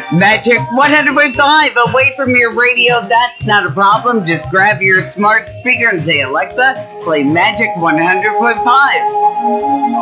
Magic 100.5 away from your radio. That's not a problem. Just grab your smart speaker and say, Alexa, play Magic 100.5.